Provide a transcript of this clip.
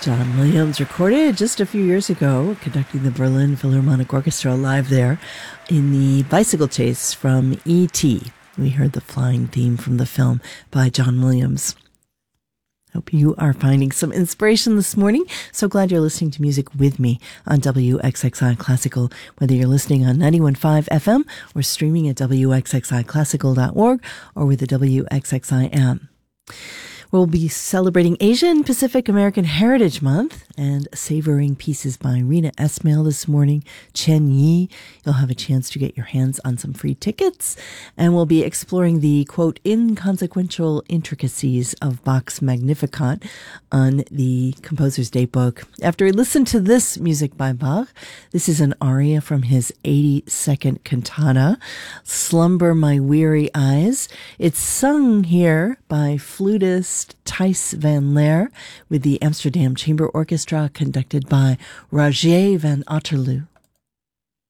John Williams recorded just a few years ago, conducting the Berlin Philharmonic Orchestra live there in the Bicycle Chase from E.T. We heard the flying theme from the film by John Williams. Hope you are finding some inspiration this morning. So glad you're listening to music with me on WXXI Classical, whether you're listening on 91.5 FM or streaming at wxxiclassical.org or with the WXXI app. We'll be celebrating Asian Pacific American Heritage Month and savoring pieces by Rena Esmail this morning, Chen Yi. You'll have a chance to get your hands on some free tickets, and we'll be exploring the, quote, inconsequential intricacies of Bach's Magnificat on the Composer's Daybook. After we listen to this music by Bach, this is an aria from his 82nd cantata, Slumber My Weary Eyes. It's sung here by flutist Thijs van Leer with the Amsterdam Chamber Orchestra, conducted by Rogier van Otterloo.